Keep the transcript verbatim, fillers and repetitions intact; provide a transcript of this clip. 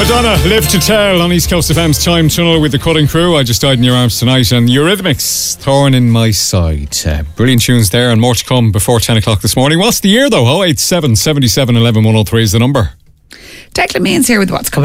Madonna, Live to Tell on East Coast F M's Time Tunnel with the Cutting Crew. I Just Died in Your Arms Tonight, and Eurythmics, Thorn in My Side. Uh, brilliant tunes there, and more to come before ten o'clock this morning. What's the year though? oh eight seven, seven seven, one one, one oh three is the number. Declan Means here with what's coming